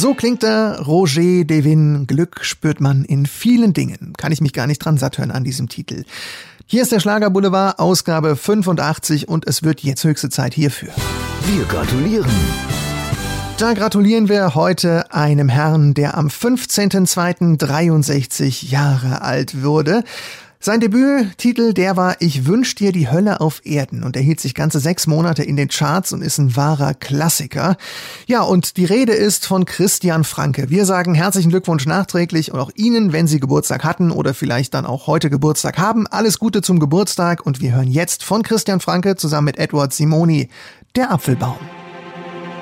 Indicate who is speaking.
Speaker 1: So klingt er, Roger Devin. Glück spürt man in vielen Dingen. Kann ich mich gar nicht dran satt hören an diesem Titel. Hier ist der Schlagerboulevard, Ausgabe 85 und es wird jetzt höchste Zeit hierfür.
Speaker 2: Wir gratulieren.
Speaker 1: Da gratulieren wir heute einem Herrn, der am 15.02.63 Jahre alt wurde. Sein Debüttitel, der war Ich wünsch dir die Hölle auf Erden und er hielt sich ganze 6 Monate in den Charts und ist ein wahrer Klassiker. Ja, und die Rede ist von Christian Franke. Wir sagen herzlichen Glückwunsch nachträglich und auch Ihnen, wenn Sie Geburtstag hatten oder vielleicht dann auch heute Geburtstag haben. Alles Gute zum Geburtstag und wir hören jetzt von Christian Franke zusammen mit Edward Simoni, Der Apfelbaum.